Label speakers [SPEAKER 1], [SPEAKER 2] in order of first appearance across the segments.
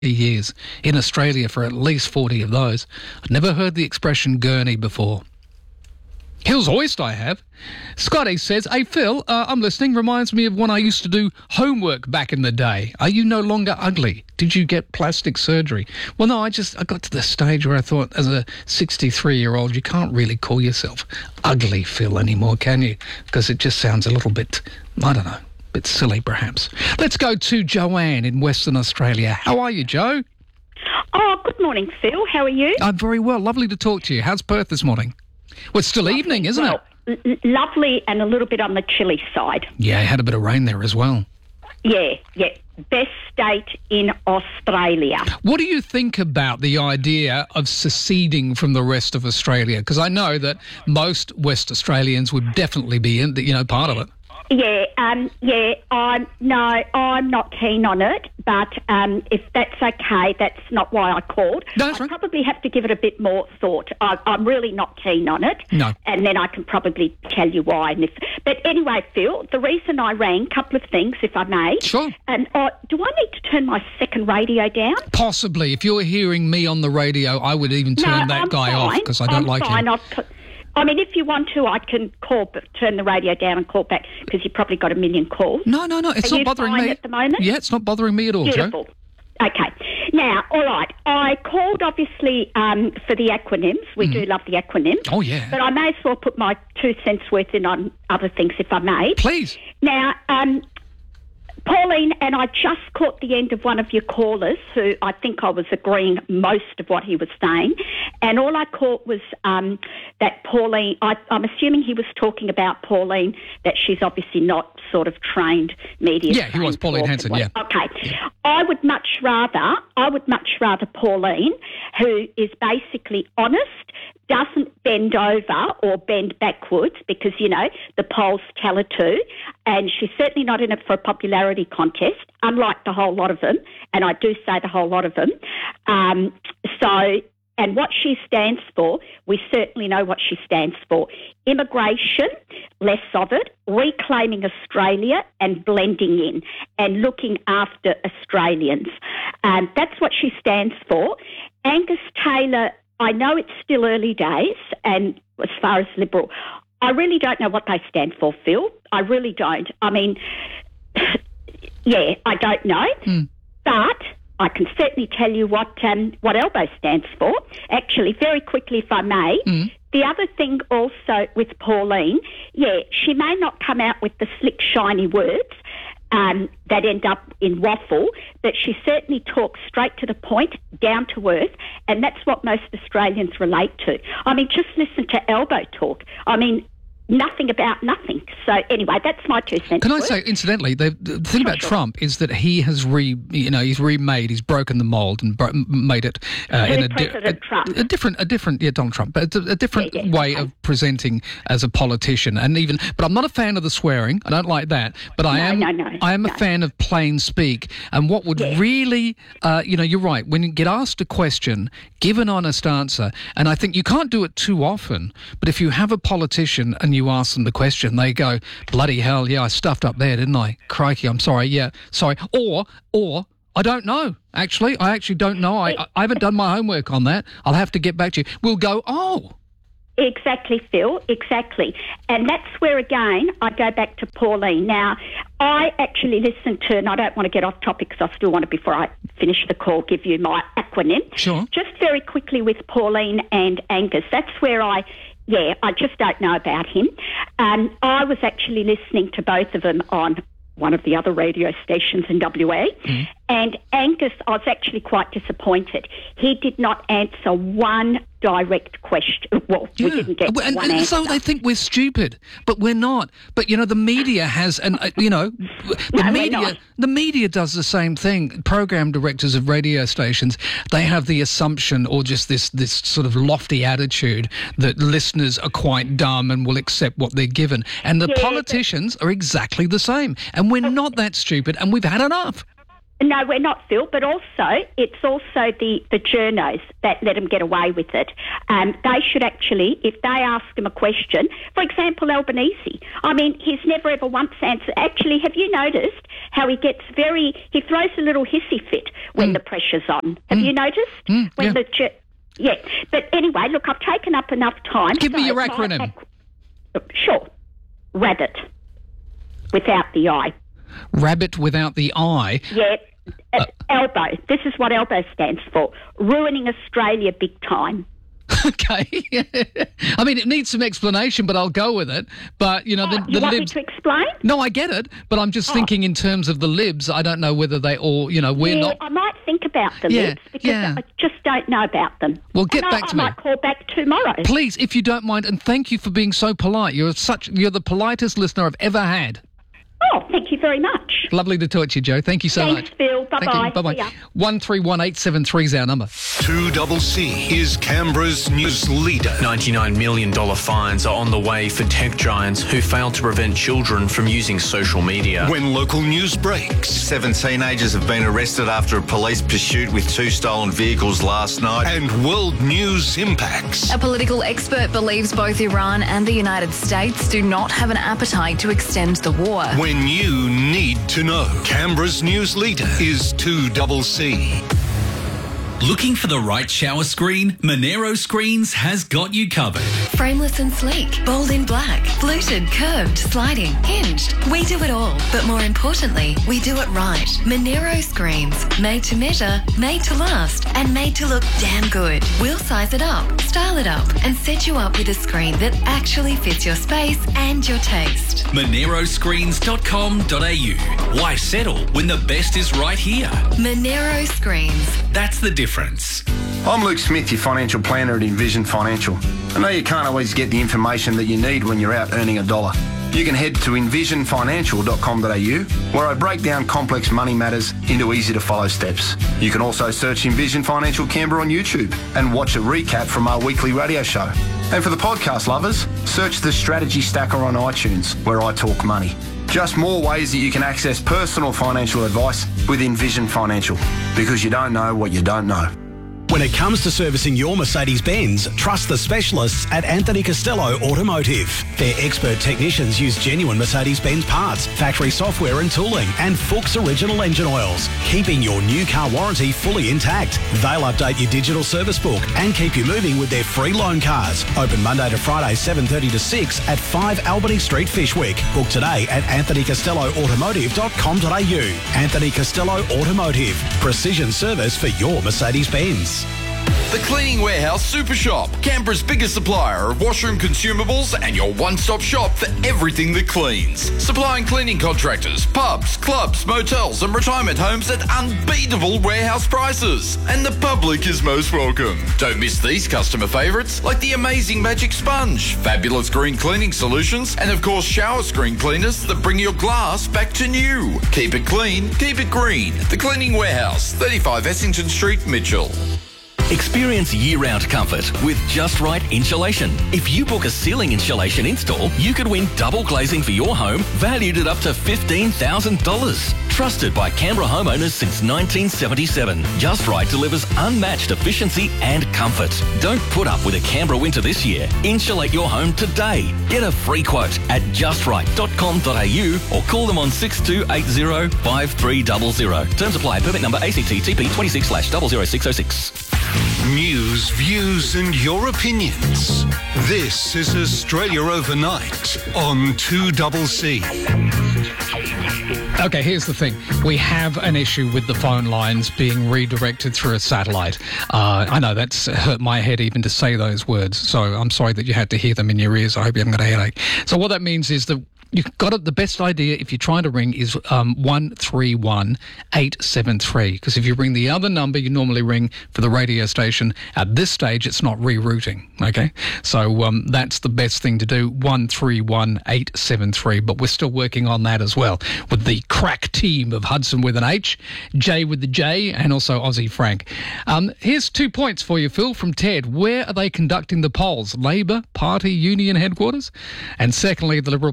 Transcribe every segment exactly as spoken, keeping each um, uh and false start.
[SPEAKER 1] years in Australia for at least forty of those. I'd never heard the expression gurney before. Hills Hoist I have. Scotty says, hey Phil, uh, I'm listening. Reminds me of when I used to do homework back in the day. Are you no longer ugly? Did you get plastic surgery? Well, no, I just, I got to the stage where I thought as a sixty-three-year-old, you can't really call yourself ugly, Phil, anymore, can you? Because it just sounds a little bit, I don't know, a bit silly perhaps. Let's go to Joanne in Western Australia. How are you, Jo?
[SPEAKER 2] Oh, good morning, Phil. How are you?
[SPEAKER 1] I'm very well. Lovely to talk to you. How's Perth this morning? Well, it's still lovely. Evening, isn't
[SPEAKER 2] well, it? L- lovely and a little bit on the chilly side.
[SPEAKER 1] Yeah, had a bit of rain there as well.
[SPEAKER 2] Yeah, yeah. Best state in Australia.
[SPEAKER 1] What do you think about the idea of seceding from the rest of Australia? Because I know that most West Australians would definitely be in, you know, part of it.
[SPEAKER 2] Yeah, um, yeah, I'm, no, I'm not keen on it, but um, if that's okay, that's not why I called.
[SPEAKER 1] No, that's
[SPEAKER 2] I
[SPEAKER 1] right.
[SPEAKER 2] probably have to give it a bit more thought. I, I'm really not keen on it.
[SPEAKER 1] No.
[SPEAKER 2] And then I can probably tell you why. And if, but anyway, Phil, the reason I rang, a couple of things, if I may.
[SPEAKER 1] Sure.
[SPEAKER 2] And uh, do I need to turn my second radio down?
[SPEAKER 1] Possibly. If you're hearing me on the radio, I would even turn
[SPEAKER 2] no,
[SPEAKER 1] that
[SPEAKER 2] I'm
[SPEAKER 1] guy
[SPEAKER 2] fine.
[SPEAKER 1] off because I don't
[SPEAKER 2] I'm
[SPEAKER 1] like
[SPEAKER 2] fine.
[SPEAKER 1] him.
[SPEAKER 2] I'll t- I mean, if you want to, I can call, but turn the radio down and call back because you've probably got a million calls.
[SPEAKER 1] No, no, no. It's
[SPEAKER 2] Are
[SPEAKER 1] not
[SPEAKER 2] you
[SPEAKER 1] bothering
[SPEAKER 2] fine
[SPEAKER 1] me
[SPEAKER 2] at the moment.
[SPEAKER 1] Yeah, it's not bothering me at all,
[SPEAKER 2] Beautiful.
[SPEAKER 1] Jo.
[SPEAKER 2] Okay. Now, all right. I called obviously um, for the acronyms. We mm. do love the acronyms.
[SPEAKER 1] Oh yeah.
[SPEAKER 2] But I may as well put my two cents worth in on other things, if I may.
[SPEAKER 1] Please.
[SPEAKER 2] Now, um, Pauline, and I just caught the end of one of your callers who I think I was agreeing most of what he was saying. And all I caught was um, that Pauline, I, I'm assuming he was talking about Pauline, that she's obviously not sort of trained media.
[SPEAKER 1] Yeah, he was Pauline Hanson, yeah.
[SPEAKER 2] Okay.
[SPEAKER 1] Yeah.
[SPEAKER 2] I would much rather, I would much rather Pauline, who is basically honest, doesn't bend over or bend backwards because, you know, the polls tell her to, and she's certainly not in it for a popularity contest, unlike the whole lot of them, and I do say the whole lot of them. Um, so, and what she stands for, we certainly know what she stands for. Immigration, less of it, reclaiming Australia and blending in and looking after Australians. Um, that's what she stands for. Angus Taylor, I know it's still early days, and as far as Liberal, I really don't know what they stand for, Phil. I really don't. I mean, yeah, I don't know. Mm. But I can certainly tell you what um, what ELBO stands for. Actually, very quickly, if I may, mm. the other thing also with Pauline, yeah, she may not come out with the slick, shiny words, Um, that end up in waffle, but she certainly talks straight to the point, down to earth, and that's what most Australians relate to. I mean, just listen to ELBO talk. I mean, nothing about nothing. So anyway, that's my two cents.
[SPEAKER 1] Can I say, incidentally, the, the thing
[SPEAKER 2] sure,
[SPEAKER 1] about
[SPEAKER 2] sure.
[SPEAKER 1] Trump is that he has re, you know, he's remade, he's broken the mold and bro- made it uh, in a, di- a, a different, a different, yeah, Donald Trump, but a, a different yeah, yeah, way okay. of presenting as a politician. And even, but I'm not a fan of the swearing. I don't like that. But I
[SPEAKER 2] no,
[SPEAKER 1] am,
[SPEAKER 2] no, no,
[SPEAKER 1] I am
[SPEAKER 2] no.
[SPEAKER 1] a fan of plain speak. And what would
[SPEAKER 2] yeah.
[SPEAKER 1] really, uh, you know, you're right. When you get asked a question, give an honest answer. And I think you can't do it too often. But if you have a politician and you ask them the question, they go, bloody hell, yeah, I stuffed up there, didn't I? Crikey, I'm sorry, yeah, sorry. Or, or, I don't know, actually. I actually don't know. I, I haven't done my homework on that. I'll have to get back to you. We'll go, oh.
[SPEAKER 2] Exactly, Phil, exactly. And that's where, again, I go back to Pauline. Now, I actually listened to, and I don't want to get off topic because I still want to, before I finish the call, give you my acronym.
[SPEAKER 1] Sure.
[SPEAKER 2] Just very quickly with Pauline and Angus, that's where I... Yeah, I just don't know about him. Um, I was actually listening to both of them on one of the other radio stations in W A, mm. and Angus, I was actually quite disappointed. He did not answer one direct question. Well,
[SPEAKER 1] yeah.
[SPEAKER 2] we didn't get
[SPEAKER 1] and,
[SPEAKER 2] one
[SPEAKER 1] and
[SPEAKER 2] answer.
[SPEAKER 1] So they think we're stupid, but we're not. But, you know, the media has, and uh, you know, the
[SPEAKER 2] no,
[SPEAKER 1] media the media does the same thing. Program directors of radio stations, they have the assumption or just this, this sort of lofty attitude that listeners are quite dumb and will accept what they're given. And the
[SPEAKER 2] yeah,
[SPEAKER 1] politicians but- are exactly the same. And we're not that stupid, and we've had enough.
[SPEAKER 2] No, we're not, Phil, but also it's also the, the journos that let them get away with it. Um, they should actually, if they ask him a question, for example, Albanese, I mean, he's never ever once answered. Actually, have you noticed how he gets very, he throws a little hissy fit when mm. the pressure's on? Have mm. you noticed?
[SPEAKER 1] Mm,
[SPEAKER 2] when
[SPEAKER 1] yeah.
[SPEAKER 2] the ju- Yeah, but anyway, look, I've taken up enough time.
[SPEAKER 1] Give
[SPEAKER 2] so
[SPEAKER 1] me your acronym.
[SPEAKER 2] Ac- sure. Rabbit, without the I.
[SPEAKER 1] Rabbit without the I?
[SPEAKER 2] Yeah.
[SPEAKER 1] Uh,
[SPEAKER 2] ELBO. This is what ELBO stands for. Ruining Australia big time.
[SPEAKER 1] Okay. I mean, it needs some explanation, but I'll go with it. But, you know,
[SPEAKER 2] Oh,
[SPEAKER 1] the,
[SPEAKER 2] you
[SPEAKER 1] the
[SPEAKER 2] want
[SPEAKER 1] libs...
[SPEAKER 2] me to explain?
[SPEAKER 1] No, I get it, but I'm just
[SPEAKER 2] Oh.
[SPEAKER 1] thinking in terms of the libs. I don't know whether they all, you know, we're
[SPEAKER 2] yeah,
[SPEAKER 1] not...
[SPEAKER 2] I might think about the
[SPEAKER 1] Yeah,
[SPEAKER 2] libs because
[SPEAKER 1] yeah.
[SPEAKER 2] I just don't know about them.
[SPEAKER 1] Well, get
[SPEAKER 2] And
[SPEAKER 1] back
[SPEAKER 2] I,
[SPEAKER 1] to
[SPEAKER 2] I
[SPEAKER 1] me.
[SPEAKER 2] might call back tomorrow.
[SPEAKER 1] Please, if you don't mind, and thank you for being so polite. You're such, you're the politest listener I've ever had.
[SPEAKER 2] Oh, thank you very much.
[SPEAKER 1] Lovely to talk to you, Joe. Thank you so
[SPEAKER 2] Thanks,
[SPEAKER 1] much.
[SPEAKER 2] Phil.
[SPEAKER 1] Thank
[SPEAKER 2] Bye-bye.
[SPEAKER 1] you. Bye-bye.
[SPEAKER 2] See ya.
[SPEAKER 1] one three one eight seven three is our number.
[SPEAKER 3] two C C is Canberra's news leader.
[SPEAKER 4] ninety-nine million dollars fines are on the way for tech giants who failed to prevent children from using social media.
[SPEAKER 3] When local news breaks,
[SPEAKER 5] Seven teenagers have been arrested after a police pursuit with two stolen vehicles last night.
[SPEAKER 3] and world news impacts.
[SPEAKER 6] A political expert believes both Iran and the United States do not have an appetite to extend the war.
[SPEAKER 3] When you need to know, Canberra's news leader is two C C.
[SPEAKER 7] Looking for the right shower screen? Monero Screens has got you covered.
[SPEAKER 8] Frameless and sleek, bold in black, fluted, curved, sliding, hinged. We do it all, but more importantly, we do it right. Monero Screens, made to measure, made to last, and made to look damn good. We'll size it up, style it up, and set you up with a screen that actually fits your space and your taste.
[SPEAKER 7] monero screens dot com dot a u. Why settle when the best is right here?
[SPEAKER 8] Monero Screens.
[SPEAKER 7] That's the difference.
[SPEAKER 9] I'm Luke Smith, your financial planner at Envision Financial. I know you can't always get the information that you need when you're out earning a dollar. You can head to envision financial dot com dot a u, where I break down complex money matters into easy-to-follow steps. You can also search Envision Financial Canberra on YouTube and watch a recap from our weekly radio show. And for the podcast lovers, search the Strategy Stacker on iTunes, where I talk money. Just more ways that you can access personal financial advice with Envision Financial, because you don't know what you don't know.
[SPEAKER 10] When it comes to servicing your Mercedes-Benz, trust the specialists at Anthony Costello Automotive. Their expert technicians use genuine Mercedes-Benz parts, factory software and tooling, and Fuchs original engine oils, keeping your new car warranty fully intact. They'll update your digital service book and keep you moving with their free loan cars. Open Monday to Friday, seven thirty to six at five Albany Street, Fishwick. Book today at anthony costello automotive dot com dot a u. Anthony Costello Automotive. Precision service for your Mercedes-Benz.
[SPEAKER 11] The Cleaning Warehouse Super Shop, Canberra's biggest supplier of washroom consumables and your one-stop shop for everything that cleans. Supplying cleaning contractors, pubs, clubs, motels and retirement homes at unbeatable warehouse prices. And the public is most welcome. Don't miss these customer favourites like the amazing Magic Sponge, fabulous green cleaning solutions, and of course shower screen cleaners that bring your glass back to new. Keep it clean, keep it green. The Cleaning Warehouse, thirty-five Essington Street, Mitchell.
[SPEAKER 7] Experience year-round comfort with Just Right Insulation. If you book a ceiling insulation install, you could win double glazing for your home, valued at up to fifteen thousand dollars. Trusted by Canberra homeowners since nineteen seventy-seven, Just Right delivers unmatched efficiency and comfort. Don't put up with a Canberra winter this year. Insulate your home today. Get a free quote at just right dot com dot a u or call them on six two eight zero, five three zero zero. Terms apply. Permit number A C T T P twenty-six slash zero zero six zero six.
[SPEAKER 3] News, views and your opinions. This is Australia Overnight on two C C.
[SPEAKER 1] Okay, here's the thing. We have an issue with the phone lines being redirected through a satellite. Uh, I know that's hurt my head even to say those words, so I'm sorry that you had to hear them in your ears. I hope you haven't got a headache. So what that means is that you've got it. The best idea if you're trying to ring is um, one three one eight seven three, because if you ring the other number you normally ring for the radio station, at this stage it's not rerouting, okay? So um, that's the best thing to do, one three one eight seven three, but we're still working on that as well with the crack team of Hudson with an H, J with the J, and also Aussie Frank. Um, here's two points for you, Phil, from Ted. Where are they conducting the polls? Labor Party Union headquarters? And secondly, the Liberal Party has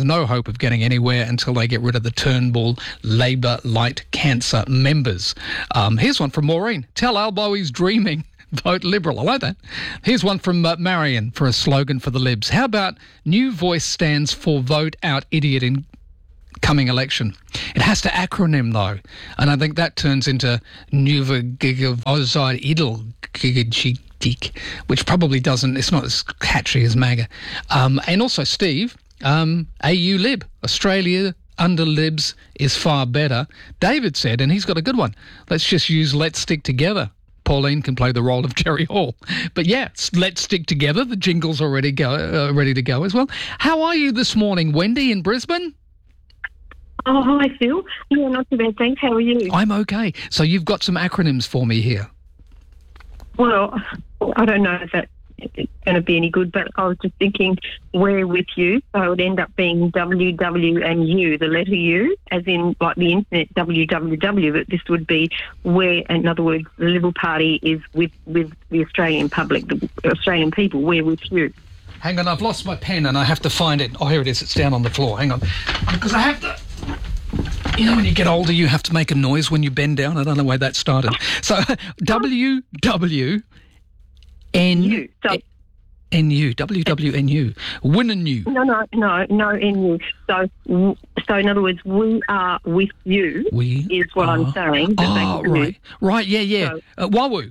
[SPEAKER 1] no hope of getting anywhere until they get rid of the Turnbull Labor Light Cancer members. Um, here's one from Maureen. Tell Albo he's dreaming. Vote Liberal. I like that. Here's one from uh, Marion for a slogan for the Libs. How about New Voice stands for Vote Out Idiot in coming election? It has to acronym though, and I think that turns into Nuva Gigav Ozide Idle Gigajitik, which probably doesn't, it's not as catchy as MAGA. Um, and also, Steve, um, A U Lib, Australia under Libs is far better. David said, and he's got a good one, let's just use Let's Stick Together. Pauline can play the role of Jerry Hall. But yeah, let's stick together. The jingle's already go, uh, ready to go as well. How are you this morning, Wendy, in Brisbane?
[SPEAKER 12] Oh, hi, Phil. Yeah, not too bad, thanks. How are you?
[SPEAKER 1] I'm okay. So you've got some acronyms for me here.
[SPEAKER 12] Well, I don't know if that's going to be any good, but I was just thinking we're with you, so it would end up being W, W and U, the letter U, as in like the internet W W W, but this would be where, in other words, the Liberal Party is with, with the Australian public, the Australian people, we're with you.
[SPEAKER 1] Hang on, I've lost my pen and I have to find it. Oh, here it is. It's down on the floor. Hang on. Because I have to... You know, when you get older, you have to make a noise when you bend down. I don't know where that started. So, W, W, N... U. So, N U. W, W, N U. Win and you.
[SPEAKER 12] No, no, no, no, N U. So, so in other words, we are with you,
[SPEAKER 1] we
[SPEAKER 12] is what
[SPEAKER 1] are...
[SPEAKER 12] I'm saying.
[SPEAKER 1] Oh, right. Right, yeah, yeah. So, uh, Wawu.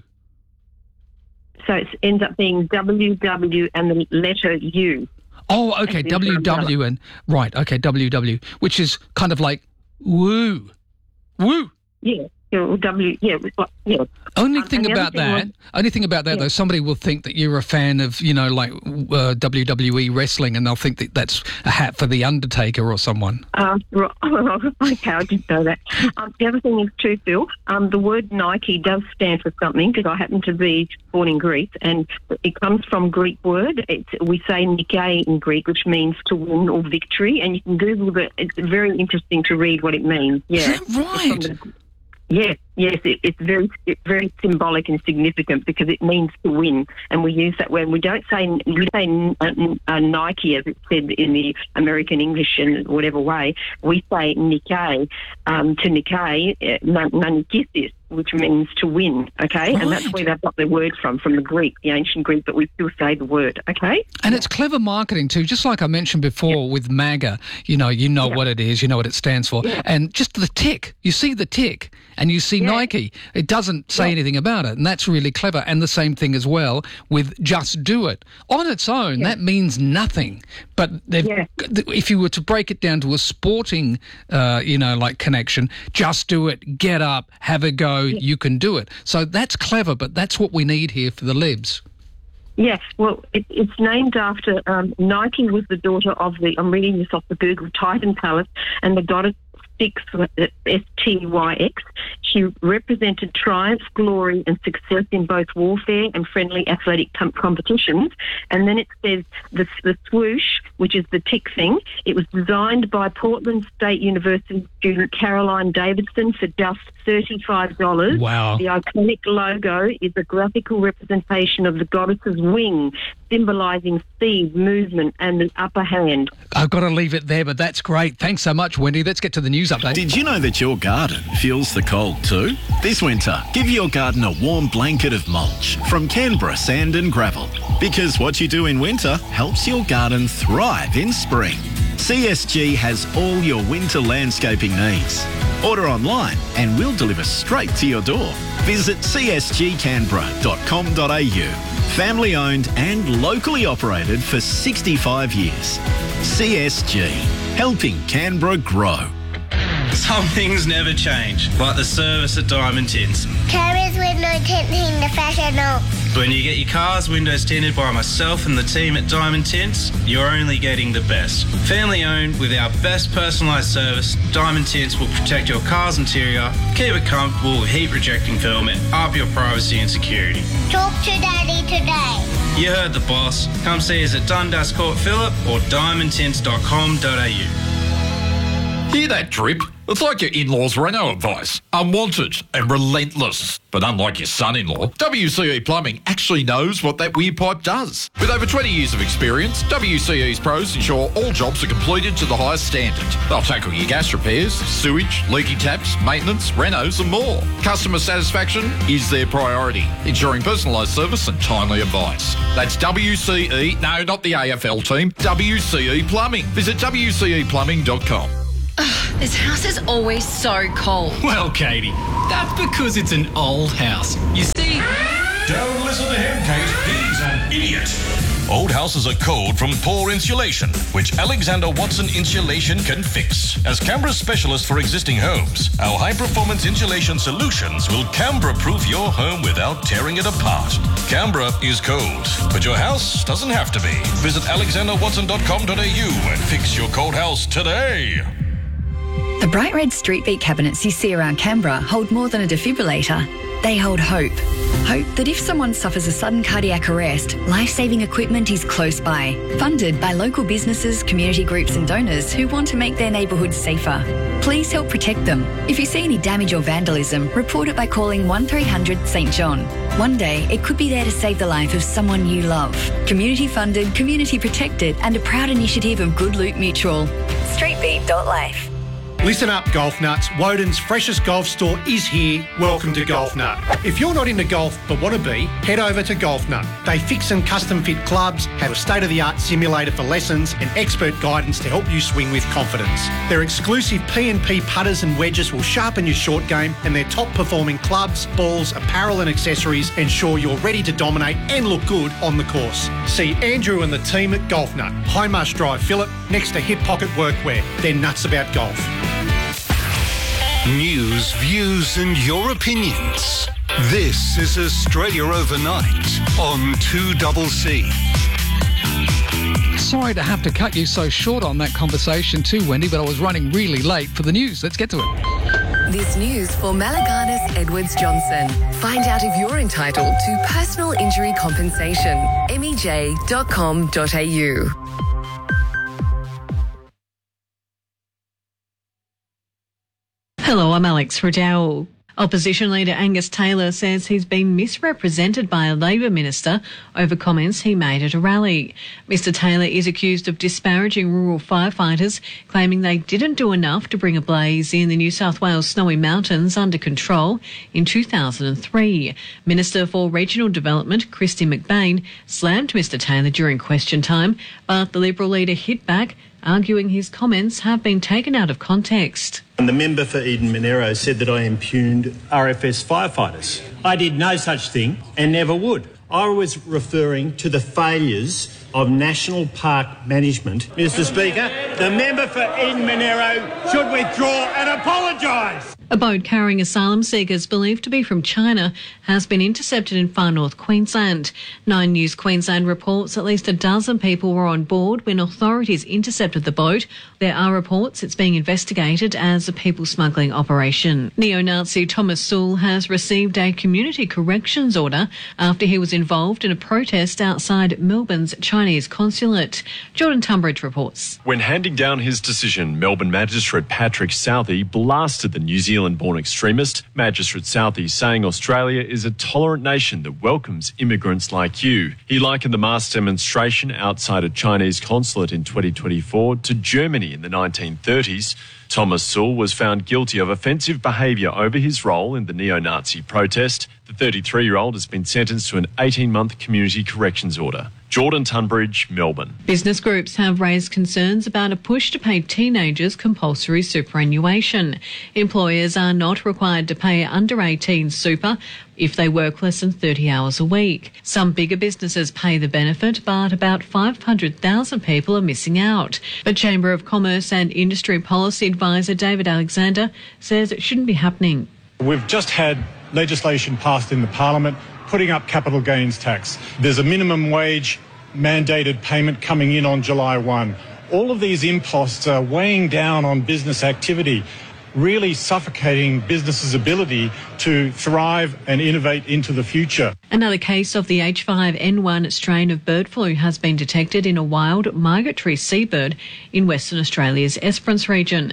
[SPEAKER 12] So it ends up being W, W and the letter U.
[SPEAKER 1] Oh, okay, W, W and... Right, okay, W, W, which is kind of like woo. Woo.
[SPEAKER 12] Yeah. W, yeah, yeah.
[SPEAKER 1] Only
[SPEAKER 12] um,
[SPEAKER 1] thing about that, was, only thing about that, yeah. though, somebody will think that you're a fan of, you know, like uh, W W E wrestling, and they'll think that that's a hat for The Undertaker or someone.
[SPEAKER 12] Um, right. Okay, I didn't know that. Um, the other thing is too, Phil, um, the word Nike does stand for something, because I happen to be born in Greece, and it comes from Greek word. It's, we say Nike in Greek, which means to win or victory, and you can Google it. It's very interesting to read what it means. Yeah,
[SPEAKER 1] is that right?
[SPEAKER 12] Yes, yes, it, it's very it's very symbolic and significant because it means to win, and we use that when we don't say we say uh, uh, Nike as it's said in the American English in whatever way. We say Nikkei um, to Nikkei, uh, Nanikisis, which means to win, okay? Right. And that's where they've got their word from, from the Greek, the ancient Greek, but we still say the word, okay?
[SPEAKER 1] And it's clever marketing too, just like I mentioned before yeah. with MAGA, you know, you know yeah. what it is, you know what it stands for. Yeah. And just the tick, you see the tick and you see yeah. Nike. It doesn't say yeah. anything about it, and that's really clever. And the same thing as well with Just Do It. On its own, yeah. that means nothing. But yeah. if you were to break it down to a sporting, uh, you know, like connection, just do it, get up, have a go, yeah. you can do it. So that's clever, but that's what we need here for the Libs.
[SPEAKER 12] Yeah, well, it, it's named after um, Nike was the daughter of the, I'm reading this off the Google, Titan Palace, and the goddess Styx, S T Y X. She represented triumph, glory and success in both warfare and friendly athletic com- competitions. And then it says the, the swoosh, which is the tick thing, it was designed by Portland State University student Caroline Davidson for just thirty-five dollars.
[SPEAKER 1] Wow.
[SPEAKER 12] The iconic logo is a graphical representation of the goddess's wing, symbolising speed, movement and the upper hand.
[SPEAKER 1] I've got to leave it there, but that's great. Thanks so much, Wendy. Let's get to the news update.
[SPEAKER 13] Did you know that your garden feels the cold too? This winter, give your garden a warm blanket of mulch from Canberra Sand and Gravel. Because what you do in winter helps your garden thrive in spring. C S G has all your winter landscaping needs. Order online and we'll deliver straight to your door. Visit c s g canberra dot com dot a u. Family owned and locally operated for sixty-five years. C S G, helping Canberra grow.
[SPEAKER 14] Some things never change, like the service at Diamond Tints.
[SPEAKER 15] Carriers window tinting the professional.
[SPEAKER 14] When you get your car's windows tinted by myself and the team at Diamond Tints, you're only getting the best. Family owned with our best personalised service, Diamond Tints will protect your car's interior, keep it comfortable with heat rejecting film and up your privacy and security.
[SPEAKER 15] Talk to Daddy today.
[SPEAKER 14] You heard the boss. Come see us at Dundas Court Phillip or diamond tints dot com dot a u.
[SPEAKER 11] Hear that drip? It's like your in-laws' Renault advice. Unwanted and relentless. But unlike your son-in-law, W C E Plumbing actually knows what that weird pipe does. With over twenty years of experience, W C E's pros ensure all jobs are completed to the highest standard. They'll tackle your gas repairs, sewage, leaky taps, maintenance, renos and more. Customer satisfaction is their priority, ensuring personalised service and timely advice. That's W C E, no, not the A F L team, W C E Plumbing. Visit W C E plumbing dot com.
[SPEAKER 16] Ugh, this house is always so cold.
[SPEAKER 17] Well, Katie, that's because it's an old house. You see...
[SPEAKER 18] Don't listen to him, Kate. He's an idiot.
[SPEAKER 19] Old houses are cold from poor insulation, which Alexander Watson Insulation can fix. As Canberra's specialist for existing homes, our high-performance insulation solutions will Canberra-proof your home without tearing it apart. Canberra is cold, but your house doesn't have to be. Visit alexander watson dot com dot a u and fix your cold house today.
[SPEAKER 20] The bright red street beat cabinets you see around Canberra hold more than a defibrillator. They hold hope. Hope that if someone suffers a sudden cardiac arrest, life-saving equipment is close by. Funded by local businesses, community groups and donors who want to make their neighbourhoods safer. Please help protect them. If you see any damage or vandalism, report it by calling one three hundred St John. One day, it could be there to save the life of someone you love. Community funded, community protected and a proud initiative of Good Loot Mutual. streetbeat dot life.
[SPEAKER 21] Listen up, golf nuts. Woden's freshest golf store is here. Welcome to Golf Nut. If you're not into golf but want to be, head over to Golf Nut. They fix and custom fit clubs, have a state-of-the-art simulator for lessons and expert guidance to help you swing with confidence. Their exclusive P and P putters and wedges will sharpen your short game, and their top-performing clubs, balls, apparel and accessories ensure you're ready to dominate and look good on the course. See Andrew and the team at Golf Nut, Highmarsh Drive, Phillip, next to Hip Pocket Workwear. They're nuts about golf.
[SPEAKER 3] News, views and your opinions. This is Australia Overnight on two C C.
[SPEAKER 1] Sorry to have to cut you so short on that conversation too, Wendy, but I was running really late for the news. Let's get to it.
[SPEAKER 8] This news for Malaganas Edwards Johnson. Find out if you're entitled to personal injury compensation. m e j dot com dot a u.
[SPEAKER 22] Hello, I'm Alex Riddell. Opposition leader Angus Taylor says he's been misrepresented by a Labor minister over comments he made at a rally. Mister Taylor is accused of disparaging rural firefighters, claiming they didn't do enough to bring a blaze in the New South Wales Snowy Mountains under control in two thousand three. Minister for Regional Development, Christy McBain, slammed Mister Taylor during question time, but the Liberal leader hit back, arguing his comments have been taken out of context.
[SPEAKER 23] And the member for Eden Monero said that I impugned R F S firefighters. I did no such thing and never would. I was referring to the failures of National Park Management. Mister Speaker, the member for Eden Monero should withdraw and apologise.
[SPEAKER 22] A boat carrying asylum seekers believed to be from China has been intercepted in far north Queensland. Nine News Queensland reports at least a dozen people were on board when authorities intercepted the boat. There are reports it's being investigated as a people smuggling operation. Neo-Nazi Thomas Sewell has received a community corrections order after he was involved in a protest outside Melbourne's Chinese consulate. Jordan Tunbridge reports.
[SPEAKER 24] When handing down his decision, Melbourne Magistrate Patrick Southey blasted the New Zealand-born extremist. Magistrate Southey saying Australia is a tolerant nation that welcomes immigrants like you. He likened the mass demonstration outside a Chinese consulate in twenty twenty-four to Germany in the nineteen thirties. Thomas Sewell was found guilty of offensive behaviour over his role in the neo-Nazi protest. The thirty-three-year-old has been sentenced to an eighteen-month community corrections order. Jordan Tunbridge, Melbourne.
[SPEAKER 22] Business groups have raised concerns about a push to pay teenagers compulsory superannuation. Employers are not required to pay under eighteen super if they work less than thirty hours a week. Some bigger businesses pay the benefit, but about five hundred thousand people are missing out. But Chamber of Commerce and Industry Policy Advisor David Alexander says it shouldn't be happening.
[SPEAKER 25] We've just had legislation passed in the Parliament putting up capital gains tax. There's a minimum wage mandated payment coming in on July first. All of these imposts are weighing down on business activity, really suffocating businesses' ability to thrive and innovate into the future.
[SPEAKER 22] Another case of the H five N one strain of bird flu has been detected in a wild migratory seabird in Western Australia's Esperance region.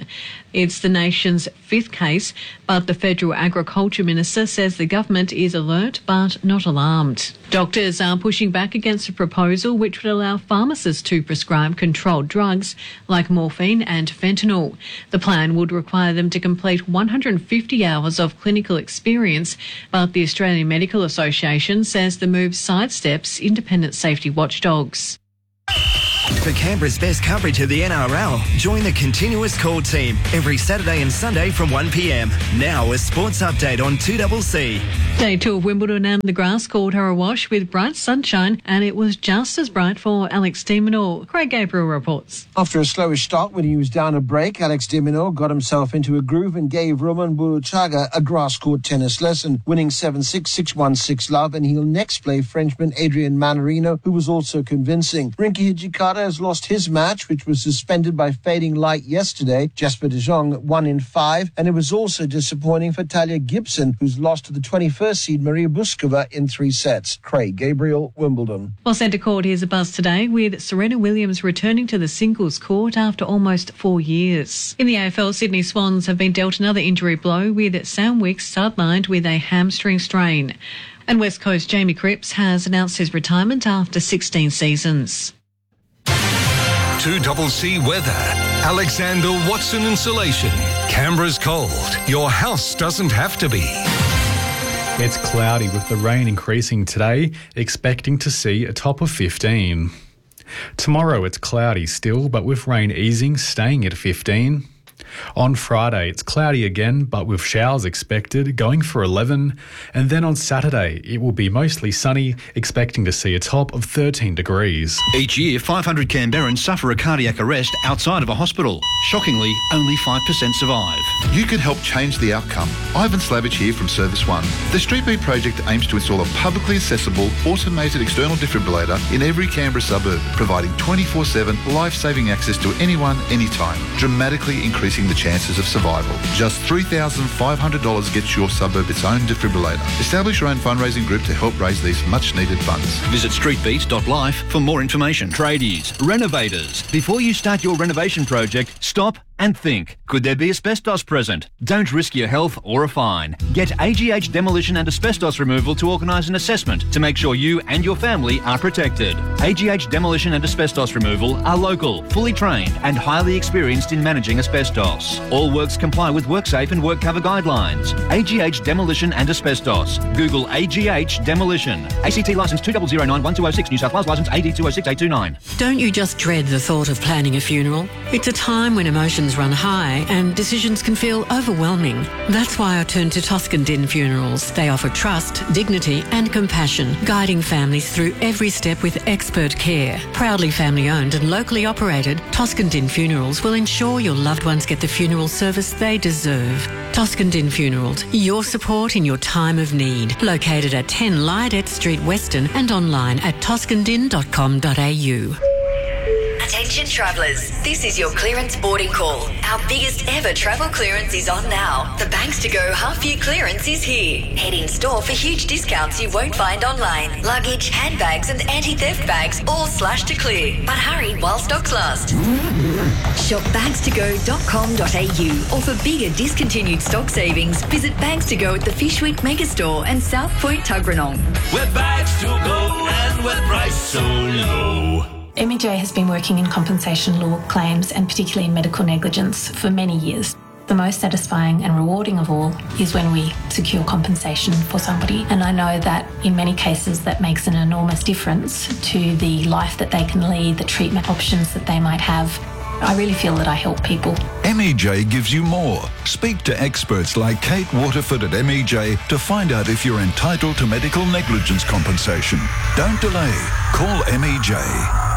[SPEAKER 22] It's the nation's fifth case, but the Federal Agriculture Minister says the government is alert but not alarmed. Doctors are pushing back against a proposal which would allow pharmacists to prescribe controlled drugs like morphine and fentanyl. The plan would require them to complete one hundred fifty hours of clinical experience, but the Australian Medical Association says the move sidesteps independent safety watchdogs.
[SPEAKER 2] For Canberra's best coverage of the N R L, join the Continuous Call team every Saturday and Sunday from one p m. Now a sports update on two C C.
[SPEAKER 22] Day two of Wimbledon and the grass court are awash with bright sunshine, and it was just as bright for Alex de Minaur. Craig Gabriel reports.
[SPEAKER 4] After a slowish start when he was down a break, Alex de Minaur got himself into a groove and gave Roman Buluchaga a grass court tennis lesson, winning seven six, six one, six love, and he'll next play Frenchman Adrian Manarino, who was also convincing. Rinky Hijikata has lost his match, which was suspended by fading light yesterday. Jasper de Jong won in five, and it was also disappointing for Talia Gibson, who's lost to the twenty-first seed Maria Buskova in three sets. Craig Gabriel, Wimbledon.
[SPEAKER 22] Well, centre court is a buzz today with Serena Williams returning to the singles court after almost four years. In the A F L, Sydney Swans have been dealt another injury blow with Sam Wicks sidelined with a hamstring strain. And West Coast Jamie Cripps has announced his retirement after sixteen seasons.
[SPEAKER 3] two C C weather. Alexander Watson Insulation. Canberra's cold. Your house doesn't have to be.
[SPEAKER 5] It's cloudy with the rain increasing today, expecting to see a top of fifteen. Tomorrow it's cloudy still, but with rain easing, staying at fifteen. On Friday, it's cloudy again, but with showers expected, going for eleven. And then on Saturday, it will be mostly sunny, expecting to see a top of thirteen degrees.
[SPEAKER 6] Each year, five hundred Canberrans suffer a cardiac arrest outside of a hospital. Shockingly, only five percent survive.
[SPEAKER 9] You can help change the outcome. Ivan Slavich here from Service One. The Street Beat project aims to install a publicly accessible, automated external defibrillator in every Canberra suburb, providing twenty-four seven life-saving access to anyone, anytime, dramatically increasing the chances of survival. Just three thousand five hundred dollars gets your suburb its own defibrillator. Establish your own fundraising group to help raise these much-needed funds.
[SPEAKER 6] Visit streetbeat dot life for more information.
[SPEAKER 26] Tradies, renovators. Before you start your renovation project, stop and think. Could there be asbestos present? Don't risk your health or a fine. Get A G H Demolition and Asbestos Removal to organise an assessment to make sure you and your family are protected. A G H Demolition and Asbestos Removal are local, fully trained and highly experienced in managing asbestos. All works comply with WorkSafe and WorkCover guidelines. A G H Demolition and Asbestos. Google A G H Demolition. A C T licence two zero zero nine one two zero six, New South Wales licence A D two zero six eight two nine.
[SPEAKER 27] Don't you just dread the thought of planning a funeral? It's a time when emotions run high and decisions can feel overwhelming. That's why I turn to Toscan Din Funerals. They offer trust, dignity and compassion, guiding families through every step with expert care. Proudly family owned and locally operated, Toscan Din Funerals will ensure your loved ones get the funeral service they deserve. Toscan Din Funerals, your support in your time of need. Located at ten Lydet Street, Western, and online at toscan din dot com dot a u.
[SPEAKER 20] Attention travellers, this is your clearance boarding call. Our biggest ever travel clearance is on now. The Banks to Go half year clearance is here. Head in store for huge discounts you won't find online. Luggage, handbags and anti-theft bags all slashed to clear. But hurry while stocks last. Shop bags to go dot com dot a u, or for bigger discontinued stock savings, visit Bags to Go at the Fishwick Megastore and South Point Tuggeranong.
[SPEAKER 18] We're bags to go and we're priced so low.
[SPEAKER 28] M E J has been working in compensation law claims and particularly in medical negligence for many years. The most satisfying and rewarding of all is when we secure compensation for somebody, and I know that in many cases that makes an enormous difference to the life that they can lead, the treatment options that they might have. I really feel that I help people.
[SPEAKER 29] M E J gives you more. Speak to experts like Kate Waterford at M E J to find out if you're entitled to medical negligence compensation. Don't delay. Call M E J.